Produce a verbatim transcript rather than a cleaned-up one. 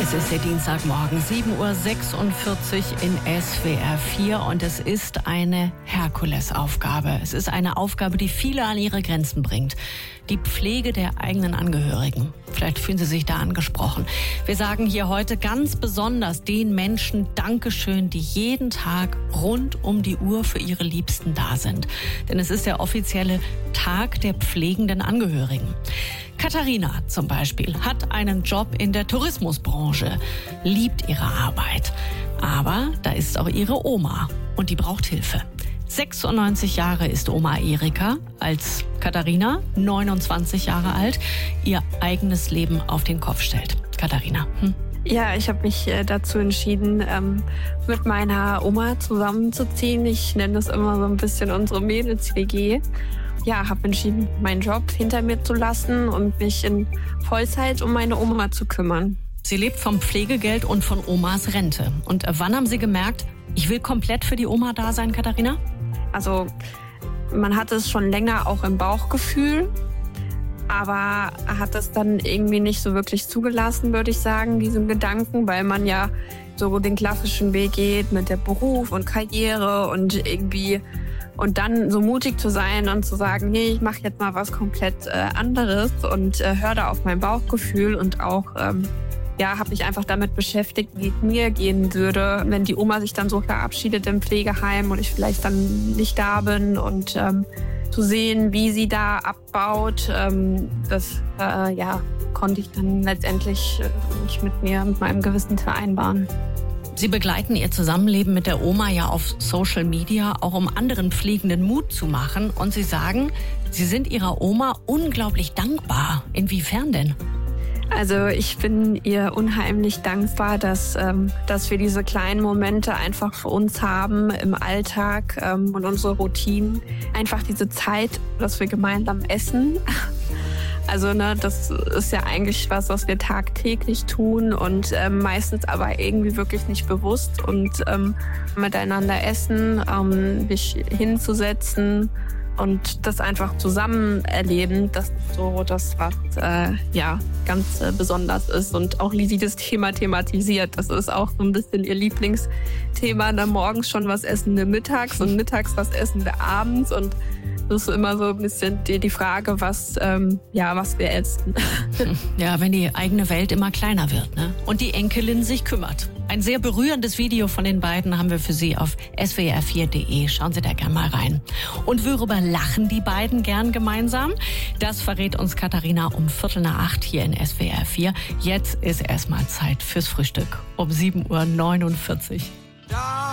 Es ist der Dienstagmorgen, sieben Uhr sechsundvierzig in S W R vier und es ist eine Herkulesaufgabe. Es ist eine Aufgabe, die viele an ihre Grenzen bringt. Die Pflege der eigenen Angehörigen. Vielleicht fühlen Sie sich da angesprochen. Wir sagen hier heute ganz besonders den Menschen Dankeschön, die jeden Tag rund um die Uhr für ihre Liebsten da sind. Denn es ist der offizielle Tag der pflegenden Angehörigen. Katharina zum Beispiel hat einen Job in der Tourismusbranche, liebt ihre Arbeit. Aber da ist auch ihre Oma und die braucht Hilfe. sechsundneunzig Jahre ist Oma Erika, als Katharina, neunundzwanzig Jahre alt, ihr eigenes Leben auf den Kopf stellt. Katharina, hm? Ja, ich habe mich äh, dazu entschieden, ähm, mit meiner Oma zusammenzuziehen. Ich nenne das immer so ein bisschen unsere Mädels-W G. Ja, habe entschieden, meinen Job hinter mir zu lassen und mich in Vollzeit um meine Oma zu kümmern. Sie lebt vom Pflegegeld und von Omas Rente. Und wann haben Sie gemerkt, ich will komplett für die Oma da sein, Katharina? Also man hat es schon länger auch im Bauchgefühl, aber hat es dann irgendwie nicht so wirklich zugelassen, würde ich sagen, diesen Gedanken, weil man ja so den klassischen Weg geht mit der Beruf und Karriere und irgendwie und dann so mutig zu sein und zu sagen, nee, ich mache jetzt mal was komplett äh, anderes und äh, höre da auf mein Bauchgefühl und auch ähm, ja, habe mich einfach damit beschäftigt, wie es mir gehen würde, wenn die Oma sich dann so verabschiedet im Pflegeheim und ich vielleicht dann nicht da bin und ähm, zu sehen, wie sie da abbaut, ähm, das äh, ja, konnte ich dann letztendlich äh, nicht mit mir, mit meinem Gewissen vereinbaren. Sie begleiten Ihr Zusammenleben mit der Oma ja auf Social Media, auch um anderen Pflegenden Mut zu machen. Und Sie sagen, Sie sind Ihrer Oma unglaublich dankbar. Inwiefern denn? Also ich bin ihr unheimlich dankbar, dass, ähm, dass wir diese kleinen Momente einfach für uns haben im Alltag ähm, und unsere Routinen. Einfach diese Zeit, dass wir gemeinsam essen. Also ne, das ist ja eigentlich was, was wir tagtäglich tun und ähm, meistens aber irgendwie wirklich nicht bewusst. Und ähm, miteinander essen, ähm, sich hinzusetzen und das einfach zusammen erleben, das ist so das, was äh, ja ganz äh, besonders ist. Und auch wie sie das Thema thematisiert, das ist auch so ein bisschen ihr Lieblingsthema. Dann morgens schon was essen wir mittags und mittags was essen wir abends. Und das ist immer so ein bisschen die, die Frage, was, ähm, ja, was wir essen. Ja, wenn die eigene Welt immer kleiner wird, ne? Und die Enkelin sich kümmert. Ein sehr berührendes Video von den beiden haben wir für Sie auf S W R vier punkt de. Schauen Sie da gerne mal rein. Und worüber lachen die beiden gern gemeinsam? Das verrät uns Katharina um Viertel nach acht hier in S W R vier. Jetzt ist erstmal Zeit fürs Frühstück um sieben Uhr neunundvierzig. Ja.